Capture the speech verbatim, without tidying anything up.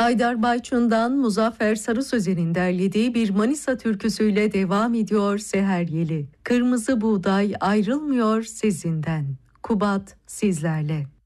Haydar Bayçun'dan Muzaffer Sarısözer'in derlediği bir Manisa türküsüyle devam ediyor Seher Yeli. Kırmızı buğday ayrılmıyor sezinden. Kubat sizlerle.